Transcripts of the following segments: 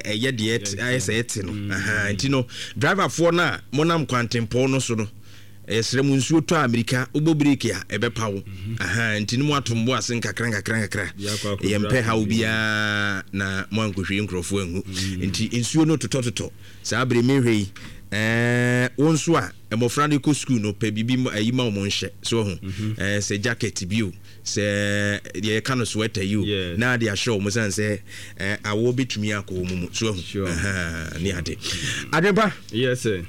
ɛyɛ deɛ ayɛ sɛ no nti no driver for na monam kwantempo no so no ɛsrɛ mu nsuo to America obo break a ɛbɛpa wo nti no mu atombo ase nkakra yɛmpɛ ha obia na mo ankɔhwie nkrofo angu nti nsuo no totɔ saa bre mehwɛ yi wo nso a ɛmɔfra no kɔ school no pɛ bibi ayi ma wo nhyɛ so ho sɛ jacket bio sɛ deɛ ka no sweater you na de ahwɛ wo san sɛ awo betumi akɔ mu so ho ne ade adepa yes sir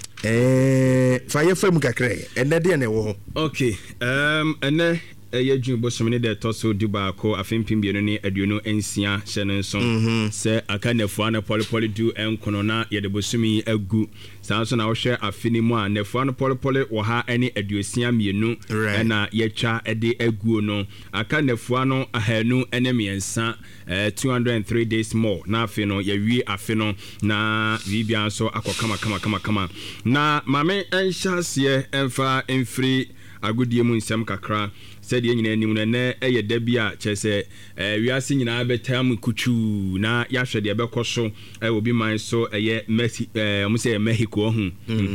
fa yɛ fam kakra ɛnɛ de na ɛwɔ ho okay ɛnɛ ɛyɛ dwun bosom ne de toso du baako afempim bienu ne aduonu ensia hyɛ ne nso sɛ aka nefua na polepole du enkono na yɛde bosomi agu saa so na wohwɛ afini mu a nefua no polepole wɔ ha ne aduosia mienu ɛna yɛtwa ɛde aguo no aka nefua no ahanu ne miensa 203 days more na afi no yɛwie afi no na bibia nso akɔ kama na mame enhyɛ aseɛ emfa emfiri agodie mu nsɛm kakra said the anim na ɛyɛ da bi a kyɛ sɛ wiase nyinaa bɛtam kuchu na yɛahwɛ deɛ bɛkɔ so obi man so ɛyɛ Messi ɔmo sɛ Mexico ho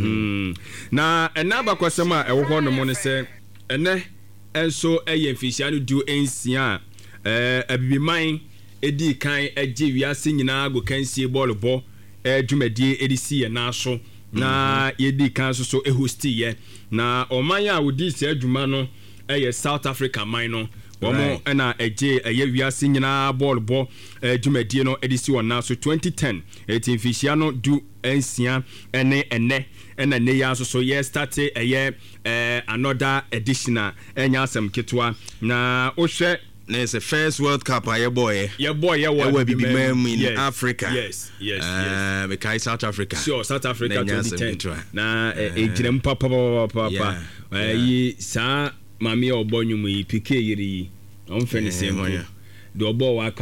na ɛna bakɔsɛm a ɛwɔ hɔ no mo ne sɛ ɛnɛ ɛnso ɛyɛ mfisia no du ensia abibiman edi kan agye wiase nyinaa go kansie bɔɔlbɔ dwumadie edisi yɛ na so na yedi kan so hosti yɛ na ɔman a wodi sɛ adwuma no ɛyɛ South Africa man no wɔn ɛna ɛgye ɛyɛ wiase nyinaa bɔɔlbɔ dwumadie no edisi wɔ na so 2010 mfisia no du ensia ɛne ɛnɛ ɛna ne ya so yɛ start ɛyɛ another edition a ɛnya asɛm ketewa na ohwɛ na it's the first World Cup I boy what be in Africa. Yes. Because South Africa. Sure, South Africa 2010. Na ejirem papa. Yi sa mami obonyu mu PK yiri. On feni same. Do bo waka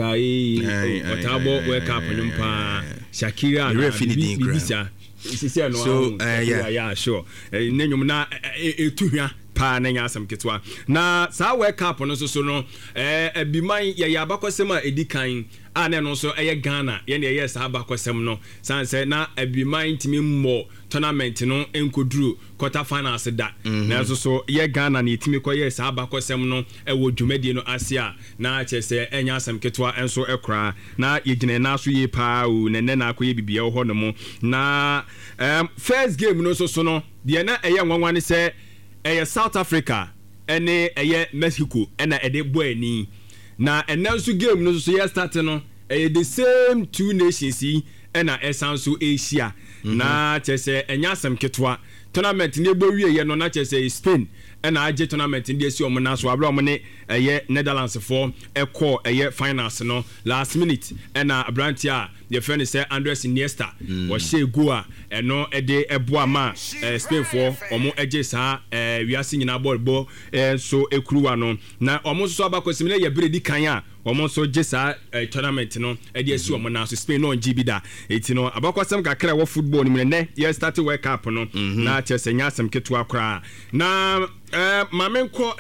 otabo wake up nyumpa Shakira na Bibisa. So yeah, sure. Nenyum na etuhwa pa na nya asem ketwa na saa World Cup no so no ebiman ye abakosem a edikan a na no so eye Ghana ye na ye saa abakosem no sanse na ebiman timi mo tournament no enkoduru quarter finals da na so ye Ghana na timi ko ye saa abakosem no ewo dwumadie no asia na kyese enya asem ketwa enso ekra na ye gine na so ye pa o nene na akoye bibia ho no mo na first game no so no de na eye nwanwane se South Africa ene Mexico ena ede boani na enanso game no so ye start no the same two nations ena esanso Asia na chese enya asem ketwa tournament ne bowie ye no na chese Spain ena age tournament ndi esi omo na so abra omo ne Netherlands for ekọ finals no last minute ena Abrantia the friend say Andres Iniesta wo she go a eno ede eboa ma Spain for omo age sa wiase nyina ball so ekruwa no na omo so abakosim na ye bredi kan a omo so je sa tournament no ede esi omo na so Spain no ngi bi da eti no abakosem kakra wo football ni ne ye start World Cup no na chese nya asem keto akra na mamenko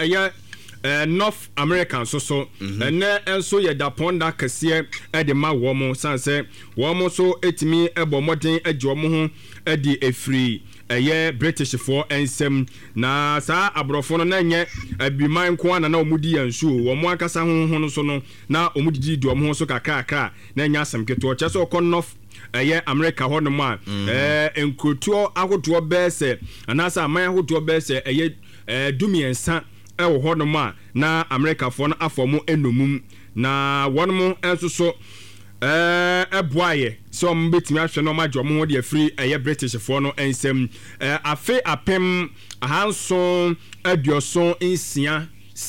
North American so ene enso ye daponda kese de ma wo mo sanse wo mo so etimi ebo modern age wo mo ho de efri British for ensem na sa abrofo no na nye abiman ko ana na omudi yansu wo mo akasa ho no so no na omudi di wo mo so kakra na nya asem keto che so North America ho no ma enkotuo ahotuo bese anasa aman ahotuo bese dumiensa ewo ho no ma na America fo no afomo enumum na wonmo enso so eboaye so mbetimi ahwe no ma dwo mo ho de free British fo no ensem afe apem ahanso adioso insia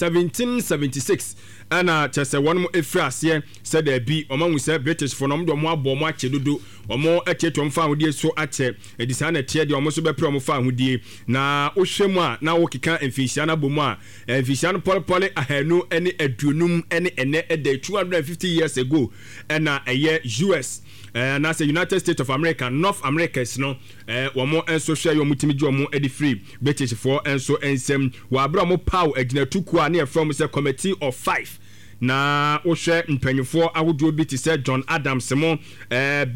1776 ana chese wonmo efri ase se da bi omanwu se British fo no mdo mo abo mo ache dodo omo echetom fa hodie so ache edisa na tie de omo so bepre omo fa hodie na ohwemu a na wo keka emfisia na bomu a emfisia no polepole ahanu ene aduonum ene 250 years ago na US na say United States of America North Americans no womo enso hwe yo mutimi gye omo edi free British for enso ensem wa abra omo pow aginatuku a na e from say committee of 5 na ohwe mpanyefo ahodo bi ti say John Adams mo